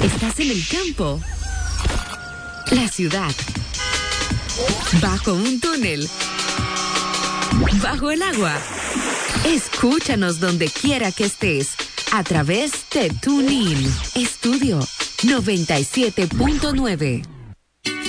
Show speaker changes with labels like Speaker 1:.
Speaker 1: ¿Estás en el campo? La ciudad. ¿Bajo un túnel? ¿Bajo el agua? Escúchanos donde quiera que estés a través de TuneIn. Estudio 97.9.